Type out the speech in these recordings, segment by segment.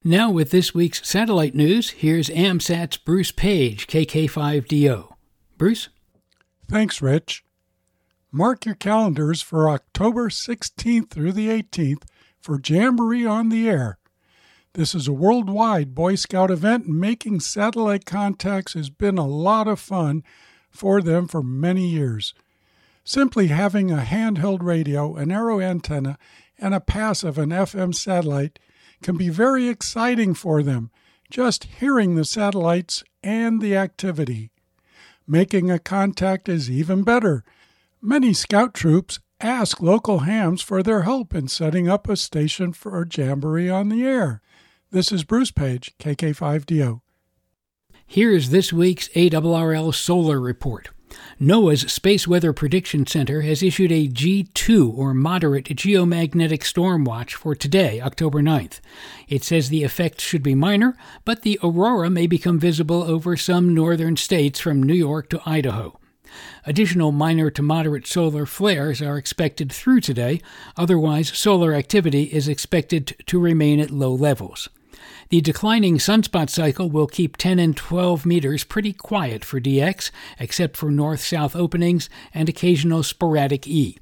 Now with this week's satellite news, here's AMSAT's Bruce Page, KK5DO. Bruce? Thanks, Rich. Mark your calendars for October 16th through the 18th for Jamboree on the Air. This is a worldwide Boy Scout event, and making satellite contacts has been a lot of fun for them for many years. Simply having a handheld radio, an arrow antenna, and a pass of an FM satellite can be very exciting for them, just hearing the satellites and the activity. Making a contact is even better. Many scout troops ask local hams for their help in setting up a station for Jamboree on the Air. This is Bruce Page, KK5DO. Here's this week's ARRL Solar Report. NOAA's Space Weather Prediction Center has issued a G2, or Moderate Geomagnetic Storm Watch, for today, October 9th. It says the effects should be minor, but the aurora may become visible over some northern states from New York to Idaho. Additional minor to moderate solar flares are expected through today. Otherwise, solar activity is expected to remain at low levels. The declining sunspot cycle will keep 10 and 12 meters pretty quiet for DX, except for north-south openings and occasional sporadic E.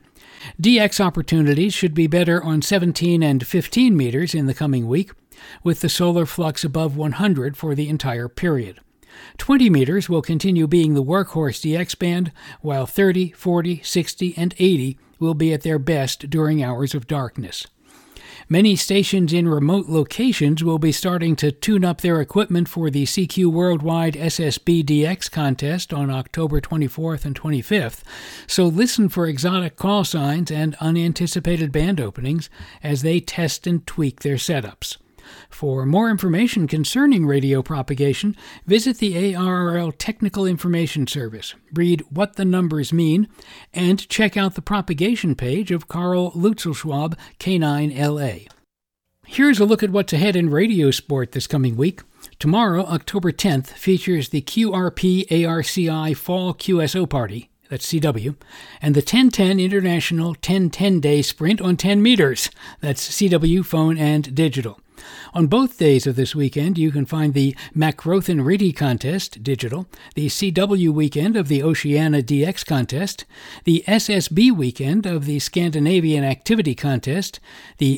DX opportunities should be better on 17 and 15 meters in the coming week, with the solar flux above 100 for the entire period. 20 meters will continue being the workhorse DX band, while 30, 40, 60, and 80 will be at their best during hours of darkness. Many stations in remote locations will be starting to tune up their equipment for the CQ Worldwide SSB DX contest on October 24th and 25th, so listen for exotic call signs and unanticipated band openings as they test and tweak their setups. For more information concerning radio propagation, visit the ARRL Technical Information Service, read What the Numbers Mean, and check out the propagation page of Carl Lutzelschwab, K9LA. Here's a look at what's ahead in radio sport this coming week. Tomorrow, October 10th, features the QRP ARCI Fall QSO Party, that's CW, and the 1010 International 1010 Day Sprint on 10 meters, that's CW, phone, and digital. On both days of this weekend, you can find the Macrothen-Riddy contest, digital, the CW weekend of the Oceania DX contest, the SSB weekend of the Scandinavian Activity contest, the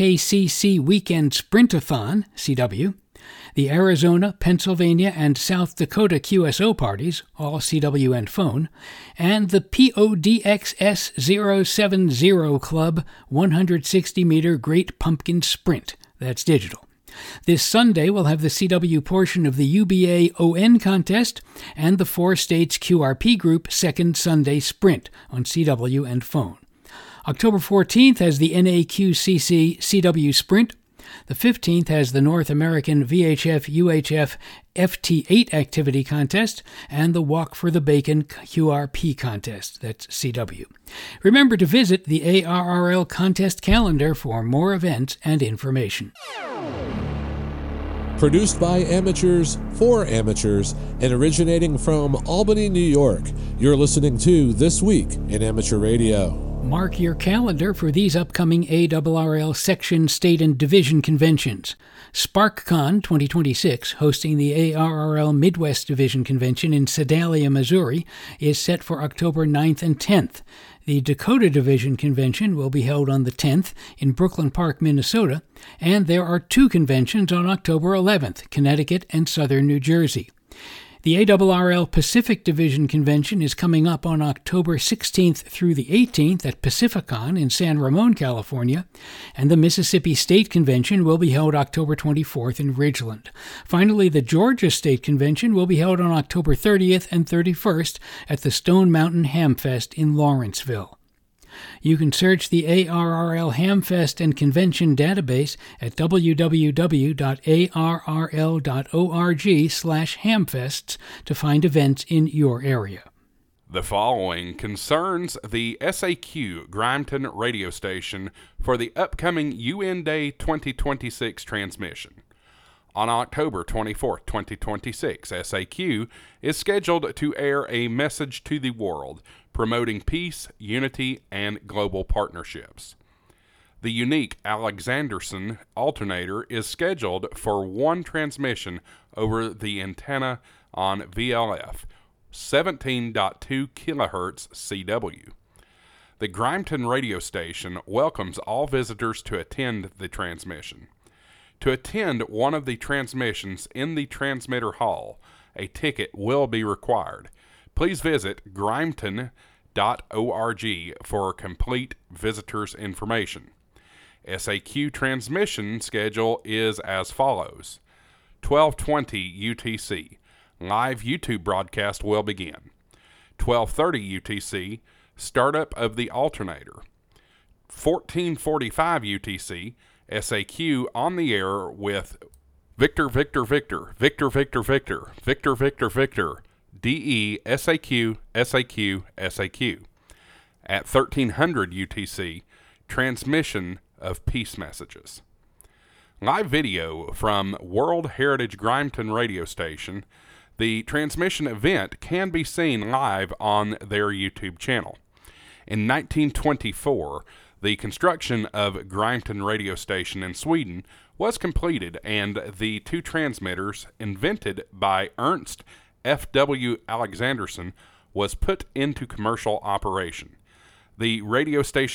SKCC weekend Sprintathon, CW, the Arizona, Pennsylvania, and South Dakota QSO parties, all CW and phone, and the PODXS070 Club 160-meter Great Pumpkin Sprint, that's digital. This Sunday we'll have the CW portion of the UBA ON contest and the Four States QRP Group Second Sunday Sprint on CW and phone. October 14th has the NAQCC CW Sprint. The 15th has the North American VHF UHF FT8 activity contest and the Walk for the Bacon QRP contest, that's CW. Remember to visit the ARRL contest calendar for more events and information. Produced by amateurs for amateurs and originating from Albany, New York, you're listening to This Week in Amateur Radio. Mark your calendar for these upcoming ARRL section, state, and division conventions. SparkCon 2026, hosting the ARRL Midwest Division Convention in Sedalia, Missouri, is set for October 9th and 10th. The Dakota Division Convention will be held on the 10th in Brooklyn Park, Minnesota, and there are two conventions on October 11th, Connecticut and Southern New Jersey. The ARRL Pacific Division Convention is coming up on October 16th through the 18th at Pacificon in San Ramon, California, and the Mississippi State Convention will be held October 24th in Ridgeland. Finally, the Georgia State Convention will be held on October 30th and 31st at the Stone Mountain Hamfest in Lawrenceville. You can search the ARRL Hamfest and Convention database at www.arrl.org/hamfests to find events in your area. The following concerns the SAQ Grimeton radio station for the upcoming UN Day 2026 transmission. On October 24, 2026, SAQ is scheduled to air a message to the world promoting peace, unity, and global partnerships. The unique Alexanderson alternator is scheduled for one transmission over the antenna on VLF, 17.2 kHz CW. The Grimeton radio station welcomes all visitors to attend the transmission. To attend one of the transmissions in the transmitter hall, a ticket will be required. Please visit grimeton.org for complete visitors information. SAQ transmission schedule is as follows. 12:20 UTC. Live YouTube broadcast will begin. 12:30 UTC. Startup of the alternator. 14:45 UTC. SAQ on the air with Victor, Victor, Victor, Victor, Victor, Victor, Victor, Victor, Victor, DE, SAQ, SAQ, SAQ. At 1300 UTC, transmission of peace messages. Live video from World Heritage Grimeton radio station. The transmission event can be seen live on their YouTube channel. In 1924, the construction of Grimeton radio station in Sweden was completed, and the two transmitters invented by Ernst F.W. Alexanderson was put into commercial operation. The radio station